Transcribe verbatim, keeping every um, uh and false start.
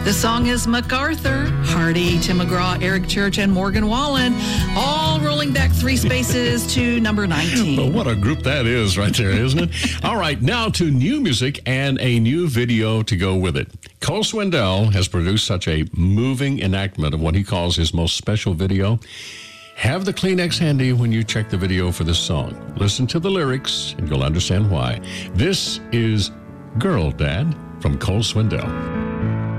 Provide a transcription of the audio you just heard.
The song is MacArthur, Hardy, Tim McGraw, Eric Church, and Morgan Wallen, all rolling back three spaces to number nineteen. Well, what a group that is right there, isn't it? All right, now to new music and a new video to go with it. Cole Swindell has produced such a moving enactment of what he calls his most special video. Have the Kleenex handy when you check the video for this song. Listen to the lyrics, and you'll understand why. This is Girl Dad from Cole Swindell.